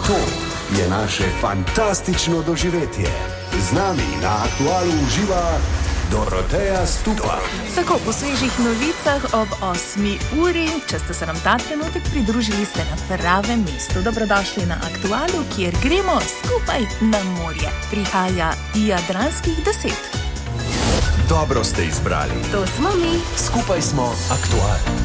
To je naše fantastično doživetje. Z nami na Aktualu uživa Doroteja Stupa. Tako, po svežih novicah ob 8. uri, če ste se nam ta trenutek pridružili, ste na pravem mestu. Dobrodošli na Aktualu, kjer gremo skupaj na morje. Prihaja Jadranskih 10. Dobro ste izbrali. To smo mi. Skupaj smo Aktual.